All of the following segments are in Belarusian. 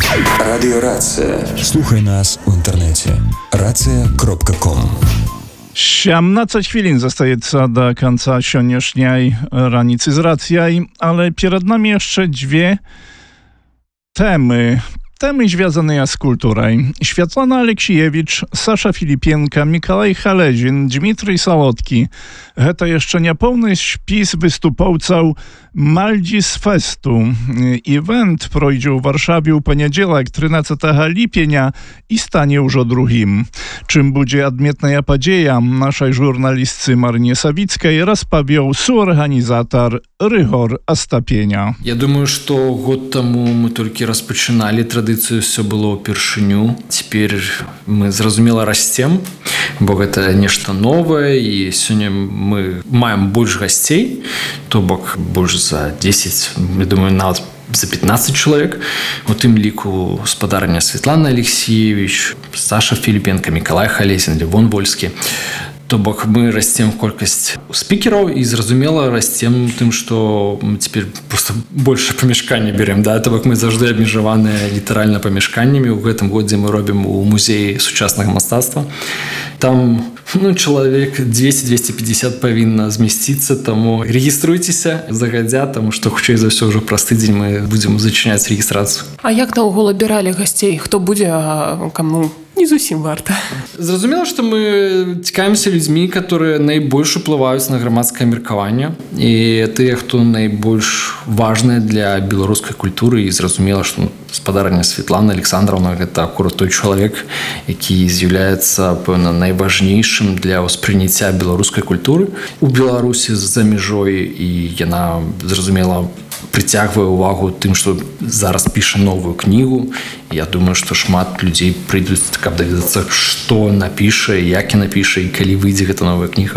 Радіорація. Слухай нас у інтернеті. Racja.com. 17 chwilin zostaje do końca sionieszniej ranicy z Racjaj, ale przed nami jeszcze dwie temy związane z kulturą. Światlana Aleksiejewicz, Sasza Filipienka, Mikołaj Halezin, Dmitrij Salotki. To jeszcze niepełny spis wystupowców Maldzis Festu. Event projdzie w Warszawie w poniedziałek 13 lipienia i stanie już o drugim. Czym będzie odmietna podzieja, naszej żurnalistce Marynie Sawickiej rozpowiedział suorganizator Ryhor Остапеня. Я думаю, что год тому мы только распочинали традицию, все было упершыню. Теперь мы, зразумела, растем, бо это нечто новое, и сегодня мы маем больше гостей, то бок больше за 10, я думаю, нават за 15 человек. У тым ліку спадарня Светлана Алексеевич, Саша Филипенко, Миколай Халезин, Левон Вольскі. То бок мы растем в колькасць спикеров и, зразумела, растем тым, что мы теперь просто больше памяшкання берем, да, то бок мы заўжды абмежаваныя літаральна памяшканнямі. У гэтым годзе мы робім у музеі сучаснага мастацтва. Там человек 200-250 павінна змясціцца, таму рэгіструйцеся загадзя, таму што хутчэй за ўсё ўжо праз тыдзень мы будзем зачыняць рэгістрацыю. А як наогул абіралі гасцей? Хто будзе, а каму не зусім варта? Зразумела, што мы цікавімся людзьмі, которые найбольш уплываюць на грамадскае меркаванне, і тыя, хто найбольш важныя для беларускай культуры. І зразумела, што спадарня Светлана Александровна гэта акурат той чалавек, які з'яўляецца, пэўна, найважнейшым для ўспрыняцця беларускай культуры у Беларусі за мяжой, і яна, зразумела, прыцягвае ўвагу тым, што зараз піша новую кнігу. Я думаю, што шмат людзей прыйдуць, каб даведацца, што напіша, як і напіша, і калі выйдзе гэта новая кніга.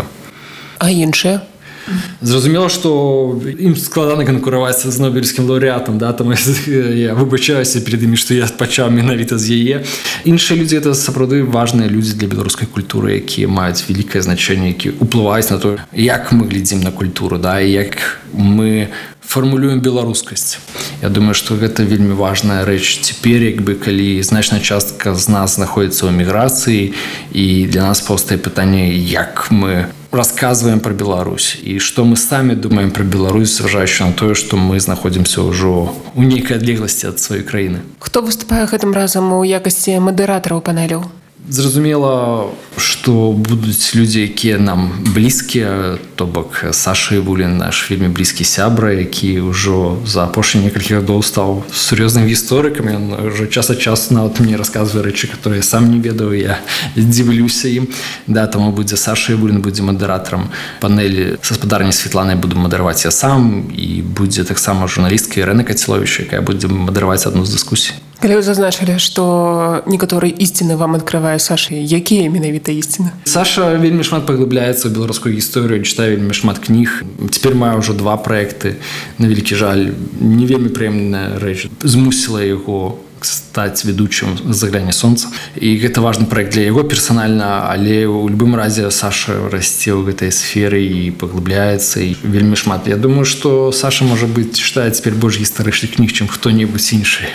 А іншыя? Зразумела, што ім складана канкураваць з нобелевскім лаўрэатам, да, таму я выбачаюся перед імі, што я пачаў менавіта з яе. Іншыя людзі — это сапраўды важныя людзі для беларускай культуры, якія маюць вялікае значэнне, якія ўплываюць на то, як мы глядзім на культуру, да, і як мы фармулюем беларускасць. Я думаю, што гэта вельмі важная рэч цяпер, калі значная частка з нас знаходзіцца ў эміграцыі, і для нас паўстае пытанне, як мы расказваем пра Беларусь і што мы самі думаем пра Беларусь, зважаючы на тое, што мы знаходзімся ўжо ў нейкай адлегласці ад сваёй краіны. Хто выступае гэтым разам у якасці мадэратараў панеляў? Зразумела, што будуць людзі, якія нам блізкія, то бок Саша Івулін, наш вельмі блізкі сябра, які ўжо за апошнія некалькі гадоў стаў сур'ёзным гісторыкам. Ён ўжо час ад часу нават мне расказвае рэчы, которые я сам не ведаў, я дзіўлюся ім. Да, таму будзе Саша Івулін, будзе мадэратарам панелі са спадарняй Светланай, буду мадэраваць я сам, і будзе таксама журналістка Ірына Каціловіч, якая будзе мадэраваць адну з дыскусій. Калі вы зазначылі, што некаторыя ісціны вам адкрывае Саша, якія менавіта ісціны? Саша вельмі шмат паглыбляецца ў беларускую гісторыю, чытае вельмі шмат кніг. Цяпер мае ўжо 2 праекты. На вялікі жаль, не вельмі прыемная рэч змусіла яго стаць ведучым «Загляне сонца». І гэта важны праект для яго персанальна, але ў любым разе Саша расце ў гэтай сферы і паглыбляецца, і вельмі шмат. Я думаю, што Саша, можа быць, чытае цяпер больш гістарычных кніг, чым хто-небудзь іншы.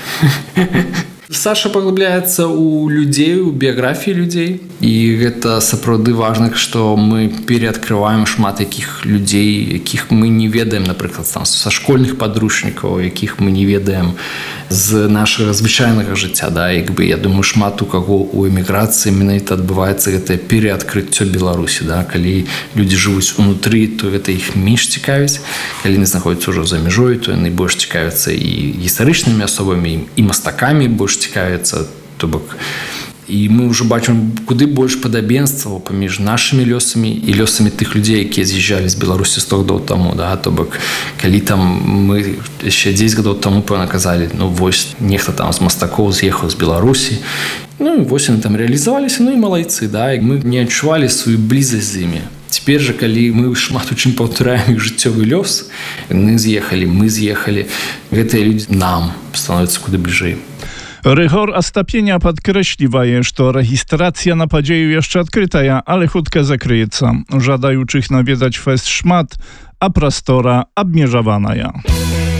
Саша паглыбляецца ў людзей, у біяграфіі людзей, і гэта сапраўды важна, што мы пераадкрываем шмат якіх людзей, якіх мы не ведаем, напрыклад, са школьных падручнікаў, якіх мы не ведаем з нашага звычайнага жыцця, да, я думаю, шмат у каго ў эміграцыі менавіта адбываецца гэтае пераадкрыццё Беларусі, да, калі людзі жывуць унутры, то гэта іх менш цікавіць, калі яны знаходзяцца ўжо за мяжой, то яны больш цікавяцца і гістарычнымі асобамі, і мастакамі больш цікавіцца, то бок. І мы ўжо бачым куды больш падабенстваў паміж нашымі лёсамі і лёсамі тых людзей, якія з'язджалі з Беларусі 100 гадоў таму, да, то бок калі там мы яшчэ 10 гадоў таму пэўна казалі, вось нехта там з мастакоў з'ехаў з Беларусі, вось яны там рэалізаваліся, і малайцы, да, і мы не адчувалі сваю блізасць з імі. Цяпер жа, калі мы шмат у чым паўтараем іх жыццёвы лёс, яны з'ехалі, мы з'ехалі, гэтыя людзі нам становяцца куды бліжэй. Ryhor Остапеня podkreśliwaje, że rejestracja na podzieju jeszcze odkryta, ale chutkę zakryjeca. Żadajuчих nawiedzać fest szmat, a prostora obmierzowana.